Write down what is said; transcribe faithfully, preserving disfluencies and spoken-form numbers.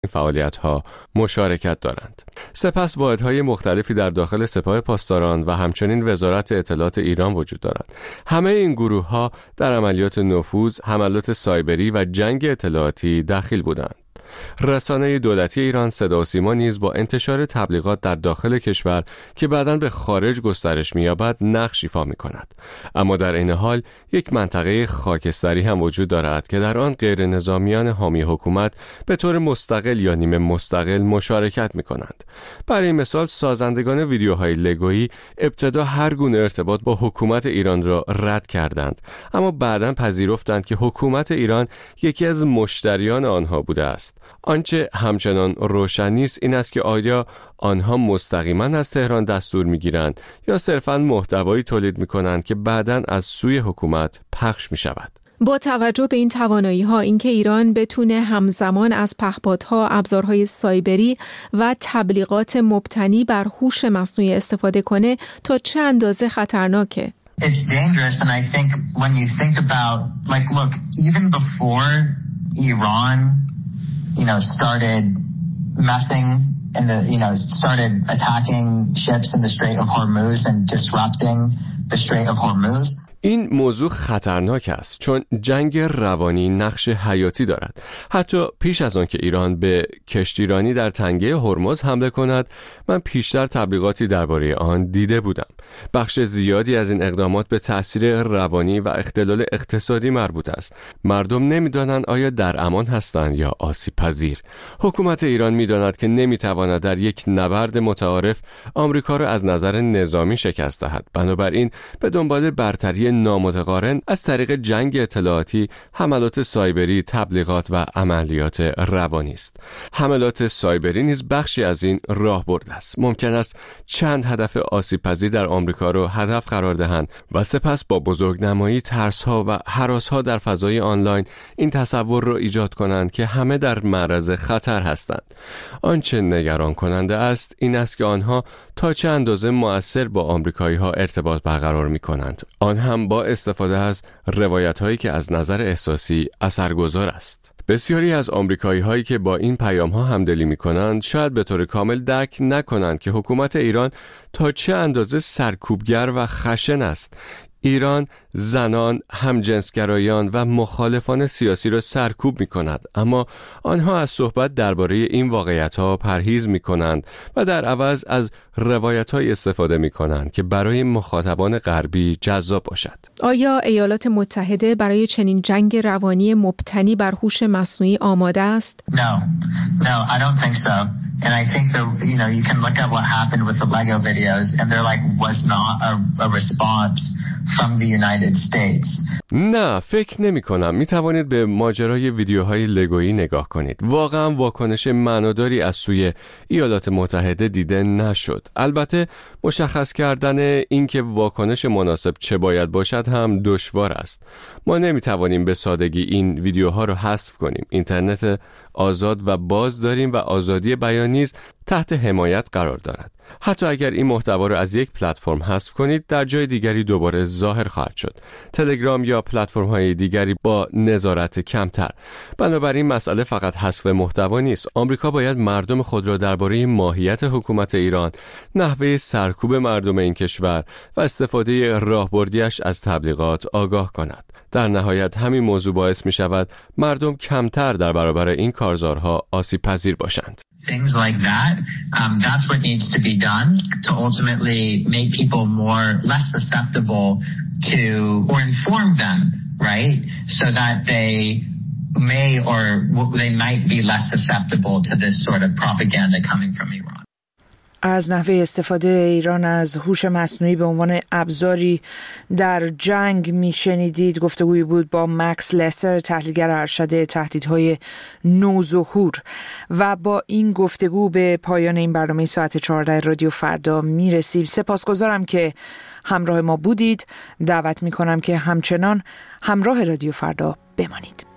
این فعالیت‌ها مشارکت دارند. سپس واحدهای مختلفی در داخل سپاه پاسداران و همچنین وزارت اطلاعات ایران وجود دارند. همه این گروه‌ها در عملیات نفوذ، حملات سایبری و جنگ اطلاعاتی دخیل بودند. رسانه دولتی ایران صدا و سیما نیز با انتشار تبلیغات در داخل کشور که بعداً به خارج گسترش می‌یابد نقش ایفا می‌کند. اما در این حال یک منطقه خاکستری هم وجود دارد که در آن غیر نظامیان حامی حکومت به طور مستقل یا نیمه مستقل مشارکت می‌کنند. برای مثال سازندگان ویدیوهای لگویی ابتدا هر گونه ارتباط با حکومت ایران را رد کردند، اما بعداً پذیرفتند که حکومت ایران یکی از مشتریان آنها بوده است. آنچه همچنان روشن نیست این است که آیا آنها مستقیما از تهران دستور میگیرند یا صرفاً محتوایی تولید میکنند که بعداً از سوی حکومت پخش میشود. با توجه به این توانایی‌ها، اینکه ایران بتونه همزمان از پهپادها، ابزارهای سایبری و تبلیغات مبتنی بر هوش مصنوعی استفاده کنه تا چه اندازه خطرناکه؟ It's dangerous, and I think when you think about, like, look, even before Iran, you know, started messing and the, you know, started attacking ships in the Strait of Hormuz and disrupting the Strait of Hormuz. این موضوع خطرناک است چون جنگ روانی نقش حیاتی دارد. حتی پیش از آن که ایران به کشتیرانی در تنگه هرمز حمله کند، من پیشتر تبلیغاتی درباره آن دیده بودم. بخش زیادی از این اقدامات به تأثیر روانی و اختلال اقتصادی مربوط است. مردم نمی‌دانند آیا در امان هستند یا آسیب پذیر. حکومت ایران می‌داند که نمی‌تواند در یک نبرد متعارف آمریکا را از نظر نظامی شکست دهد. بنابراین به دنبال برتری نامتقارن از طریق جنگ اطلاعاتی، حملات سایبری، تبلیغات و عملیات روانی است. حملات سایبری نیز بخشی از این راهبرد است. ممکن است چند هدف آسیب پذیر در آمریکا را هدف قرار دهند و سپس با بزرگنمایی ترس‌ها و هراس‌ها در فضای آنلاین این تصور را ایجاد کنند که همه در معرض خطر هستند. آنچه نگران کننده است این است که آنها تا چه اندازه مؤثر با آمریکایی‌ها ارتباط برقرار می‌کنند. آن هم با استفاده از روایت‌هایی که از نظر احساسی اثرگذار است. بسیاری از آمریکایی‌هایی که با این پیام‌ها همدلی می‌کنند شاید به طور کامل درک نکنند که حکومت ایران تا چه اندازه سرکوبگر و خشن است. ایران زنان، همجنسگرایان و مخالفان سیاسی را سرکوب می کند، اما آنها از صحبت درباره این واقعیت‌ها پرهیز می کنند و در عوض از روایت‌های استفاده می کنند که برای مخاطبان غربی جذاب باشد. آیا ایالات متحده برای چنین جنگ روانی مبتنی بر هوش مصنوعی آماده است؟ No, no, I don't think so. And I think that, you know, you can look at what happened with the Lego videos and there like was not a, a response from the United States. نه، فکر نمی کنم. می توانید به ماجرای ویدیوهای لگویی نگاه کنید. واقعا واکنش معناداری از سوی ایالات متحده دیده نشد. البته مشخص کردن اینکه واکنش مناسب چه باید باشد هم دشوار است. ما نمی توانیم به سادگی این ویدیوها رو حذف کنیم. اینترنت آزاد و باز داریم و آزادی بیان نیز تحت حمایت قرار دارد. حتی اگر این محتوا رو از یک پلتفرم حذف کنید، در جای دیگری دوباره ظاهر خواهد شد. تلگرام یا پلتفرم‌های دیگری با نظارت کمتر. بنابراین مسئله فقط حذف محتوا نیست. آمریکا باید مردم خود را درباره ماهیت حکومت ایران، نحوه سرکوب مردم این کشور و استفاده راهبردیش از تبلیغات آگاه کند. در نهایت همین موضوع باعث می شود مردم کمتر در برابر این کارزارها آسیب پذیر باشند. Things like that, um, that's what needs to be done to ultimately make people more, less susceptible to, or inform them, right? So that they may or they might be less susceptible to this sort of propaganda coming from Iran. از نحوه استفاده ایران از هوش مصنوعی به عنوان ابزاری در جنگ میشنیدید. گفتگویی بود با مکس لسر، تحلیلگر ارشد تهدیدهای نوظهور. و با این گفتگو به پایان این برنامه ساعت چهارده رادیو فردا میرسیم. سپاسگزارم که همراه ما بودید. دعوت میکنم که همچنان همراه رادیو فردا بمانید.